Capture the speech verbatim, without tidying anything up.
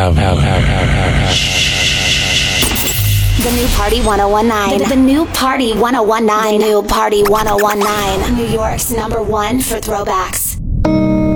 have, have, have, have, have, have. The new Party one oh one nine. The, the new Party one oh one nine. The new Party one oh one nine. New York's number one for throwbacks.